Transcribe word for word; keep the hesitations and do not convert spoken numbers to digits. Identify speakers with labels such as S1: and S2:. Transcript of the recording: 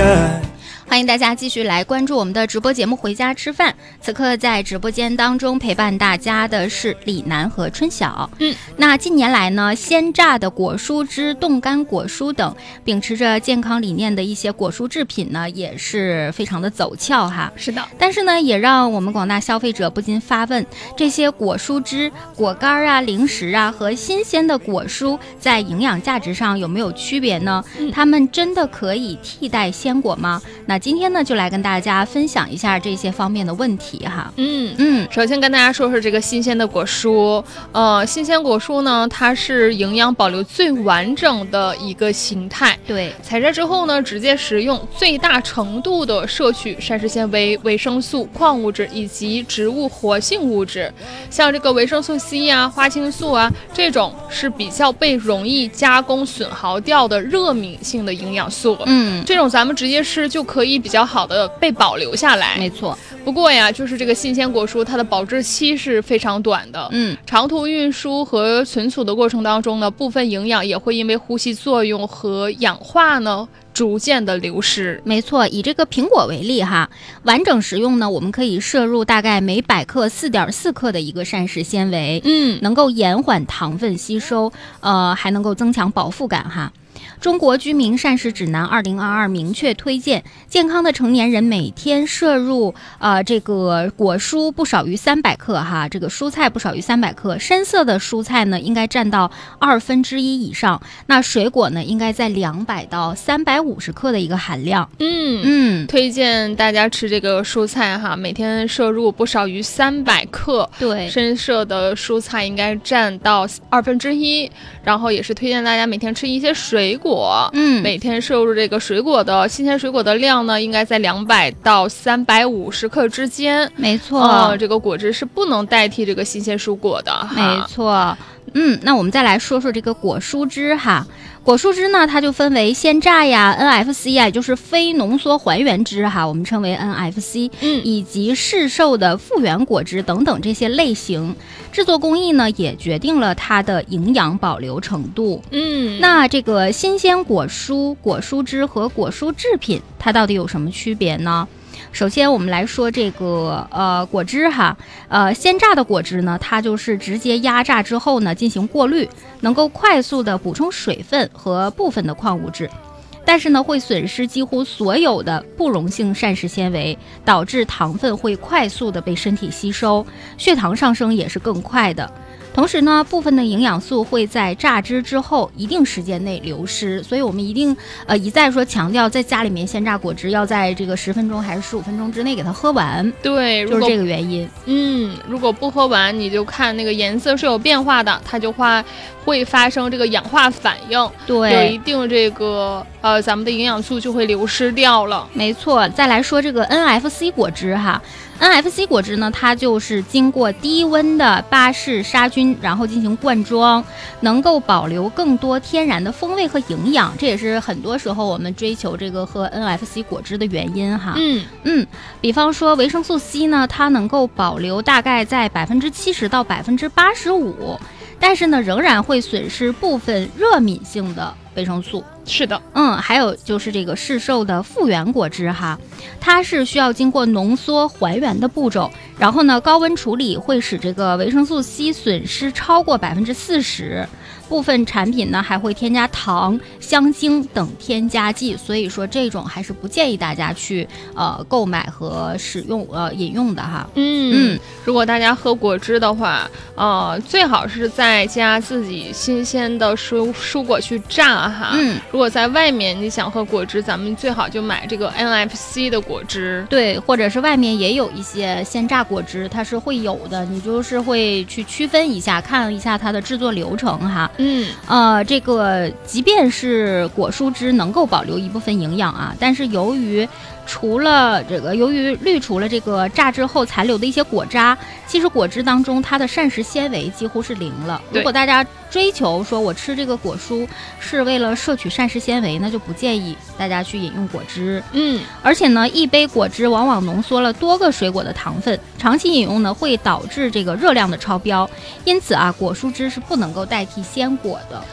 S1: 欢迎大家继续来关注我们的直播节目《回家吃饭》。此刻在直播间当中陪伴大家的是李楠和春晓。嗯，那近年来呢，鲜榨的果蔬汁、冻干果蔬等，秉持着健康理念的一些果蔬制品呢，也是非常的走俏哈。
S2: 是的，
S1: 但是呢，也让我们广大消费者不禁发问：这些果蔬汁、果干啊、零食啊，和新鲜的果蔬在营养价值上有没有区别呢？嗯、它们真的可以替代鲜果吗？那今天呢，就来跟大家分享一下这些方面的问题哈。
S2: 嗯嗯，首先跟大家说说这个新鲜的果蔬。呃，新鲜果蔬呢，它是营养保留最完整的一个形态。
S1: 对，
S2: 采摘之后呢，直接食用，最大程度的摄取膳食纤维、维生素、矿物质以及植物活性物质。像这个维生素 C 啊、花青素啊，这种是比较被容易加工损耗掉的热敏性的营养素。
S1: 嗯，
S2: 这种咱们直接吃就可以比较好的被保留下来。
S1: 没错，
S2: 不过呀，就是这个新鲜果蔬，它的保质期是非常短的。
S1: 嗯，
S2: 长途运输和存储的过程当中呢，部分营养也会因为呼吸作用和氧化呢，逐渐的流失。
S1: 没错，以这个苹果为例哈，完整食用呢，我们可以摄入大概每百克四点四克的一个膳食纤维，
S2: 嗯，
S1: 能够延缓糖分吸收，呃，还能够增强饱腹感哈。中国居民膳食指南二零二二明确推荐，健康的成年人每天摄入呃这个果蔬不少于三百克哈，这个蔬菜不少于三百克，深色的蔬菜呢应该占到二分之一以上，那水果呢应该在两百到三百五十克的一个含量。
S2: 嗯
S1: 嗯，
S2: 推荐大家吃这个蔬菜哈，每天摄入不少于三百克，
S1: 对，
S2: 深色的蔬菜应该占到二分之一，然后也是推荐大家每天吃一些水果。
S1: 嗯，
S2: 每天摄入这个水果的新鲜水果的量呢，应该在两百到三百五十克之间。
S1: 没错、
S2: 呃，这个果汁是不能代替这个新鲜蔬果的。
S1: 没错。嗯，那我们再来说说这个果蔬汁哈。果蔬汁呢，它就分为鲜榨呀、N F C 呀，也就是非浓缩还原汁哈，我们称为 N F C，
S2: 嗯，
S1: 以及市售的复原果汁等等这些类型。制作工艺呢，也决定了它的营养保留程度。
S2: 嗯，
S1: 那这个新鲜果蔬、果蔬汁和果蔬制品，它到底有什么区别呢？首先我们来说这个呃果汁哈，呃鲜榨的果汁呢，它就是直接压榨之后呢进行过滤，能够快速的补充水分和部分的矿物质，但是呢会损失几乎所有的不溶性膳食纤维，导致糖分会快速的被身体吸收，血糖上升也是更快的。同时呢，部分的营养素会在榨汁之后一定时间内流失，所以我们一定呃一再说强调，在家里面鲜榨果汁要在这个十分钟还是十五分钟之内给它喝完。
S2: 对，
S1: 就是这个原因。
S2: 嗯，如果不喝完，你就看那个颜色是有变化的，它就会会发生这个氧化反应，
S1: 对，
S2: 有一定这个呃咱们的营养素就会流失掉了。
S1: 没错，再来说这个 N F C 果汁哈。N F C 果汁呢，它就是经过低温的巴氏杀菌，然后进行灌装，能够保留更多天然的风味和营养，这也是很多时候我们追求这个喝 N F C 果汁的原因哈。
S2: 嗯
S1: 嗯，比方说维生素 C 呢，它能够保留大概在百分之七十到百分之八十五，但是呢，仍然会损失部分热敏性的维生素。
S2: 是的，
S1: 嗯，还有就是这个市售的复原果汁哈，它是需要经过浓缩还原的步骤，然后呢，高温处理会使这个维生素 C 损失超过百分之四十。部分产品呢还会添加糖、香精等添加剂，所以说这种还是不建议大家去呃购买和使用呃饮用的哈。
S2: 嗯嗯，如果大家喝果汁的话，呃，最好是在家自己新鲜的蔬蔬果去榨哈。
S1: 嗯，
S2: 如果在外面你想喝果汁，咱们最好就买这个 N F C 的果汁。
S1: 对，或者是外面也有一些鲜榨果汁，它是会有的，你就是会去区分一下，看一下它的制作流程哈。
S2: 嗯，
S1: 呃，这个即便是果蔬汁能够保留一部分营养啊，但是由于除了这个，由于滤除了这个榨汁后残留的一些果渣，其实果汁当中它的膳食纤维几乎是零了。如果大家追求说我吃这个果蔬是为了摄取膳食纤维，那就不建议大家去饮用果汁。
S2: 嗯，
S1: 而且呢，一杯果汁往往浓缩了多个水果的糖分，长期饮用呢会导致这个热量的超标。因此啊，果蔬汁是不能够代替鲜果的。